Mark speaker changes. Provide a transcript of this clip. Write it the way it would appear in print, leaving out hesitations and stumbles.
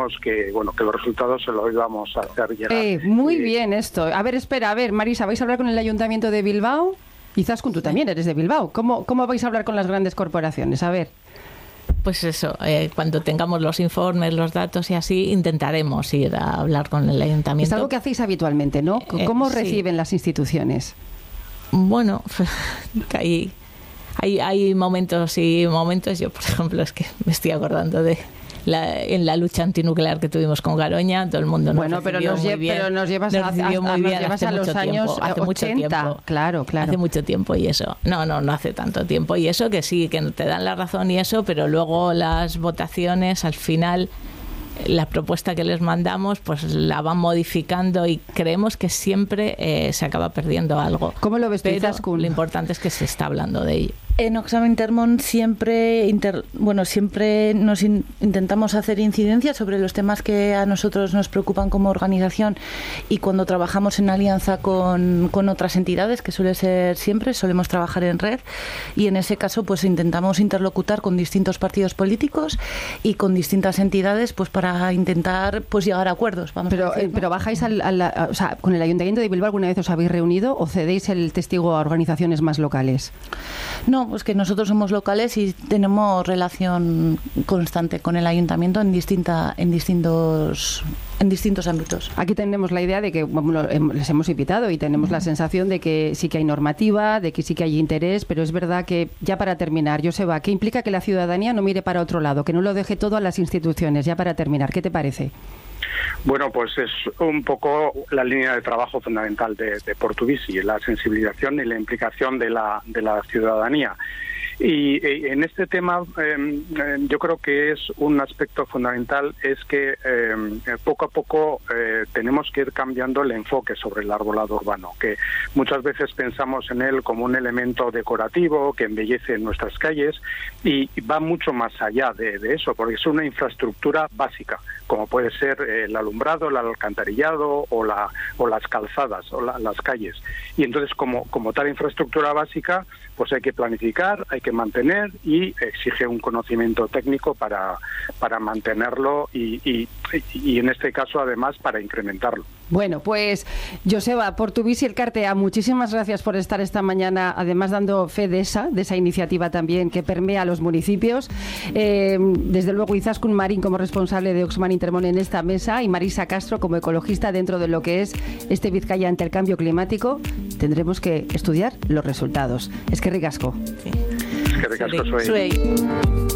Speaker 1: dijimos que los resultados se los íbamos a hacer llegar.
Speaker 2: Muy bien esto. A ver, espera, Marisa, ¿vais a hablar con el Ayuntamiento de Bilbao? Izaskun, tú también eres de Bilbao. ¿Cómo vais a hablar con las grandes corporaciones? A ver.
Speaker 3: Pues eso, cuando tengamos los informes, los datos y así, intentaremos ir a hablar con el ayuntamiento.
Speaker 2: Es algo que hacéis habitualmente, ¿no? ¿Cómo reciben las instituciones?
Speaker 3: Bueno, hay momentos y momentos. Yo, por ejemplo, es que me estoy acordando de en la lucha antinuclear que tuvimos con Garoña, todo el mundo nos recibió muy bien.
Speaker 2: Pero nos llevas a los años 80, claro.
Speaker 3: Hace mucho tiempo y eso. No hace tanto tiempo y eso, que sí, que te dan la razón y eso, pero luego las votaciones, al final, la propuesta que les mandamos, pues la van modificando y creemos que siempre se acaba perdiendo algo.
Speaker 2: ¿Cómo lo ves tú,
Speaker 3: Izaskun? Lo importante es que se está hablando de ello.
Speaker 4: En Oxfam Intermón siempre nos intentamos hacer incidencia sobre los temas que a nosotros nos preocupan como organización, y cuando trabajamos en alianza con otras entidades, que suele ser siempre, solemos trabajar en red, y en ese caso pues intentamos interlocutar con distintos partidos políticos y con distintas entidades pues para intentar pues llegar a acuerdos.
Speaker 2: Pero bajáis o sea, con el Ayuntamiento de Bilbao, ¿alguna vez os habéis reunido o cedéis el testigo a organizaciones más locales?
Speaker 4: No, pues que nosotros somos locales y tenemos relación constante con el ayuntamiento en distintos ámbitos.
Speaker 2: Aquí tenemos la idea de que les hemos invitado y tenemos la sensación de que sí que hay normativa, de que sí que hay interés, pero es verdad que, ya para terminar, Joseba, ¿qué implica que la ciudadanía no mire para otro lado, que no lo deje todo a las instituciones? Ya para terminar, ¿qué te parece?
Speaker 1: Bueno, pues es un poco la línea de trabajo fundamental de Portubici, la sensibilización y la implicación de la ciudadanía. Y en este tema yo creo que es un aspecto fundamental, es que poco a poco tenemos que ir cambiando el enfoque sobre el arbolado urbano, que muchas veces pensamos en él como un elemento decorativo que embellece nuestras calles, y va mucho más allá de eso, porque es una infraestructura básica, como puede ser el alumbrado, el alcantarillado o las calzadas o las calles. Y entonces, como tal infraestructura básica, pues hay que planificar, hay que mantener, y exige un conocimiento técnico para mantenerlo y en este caso además para incrementarlo.
Speaker 2: Bueno, pues Joseba Portubici Elkartea, muchísimas gracias por estar esta mañana, además dando fe de esa iniciativa también que permea a los municipios. Desde luego Izaskun Marín como responsable de Oxfam Intermón en esta mesa, y Marisa Castro como ecologista dentro de lo que es este Vizcaya ante el cambio climático. Tendremos que estudiar los resultados. Es que ricasco.
Speaker 3: Sí.
Speaker 1: Es que ricasco soy.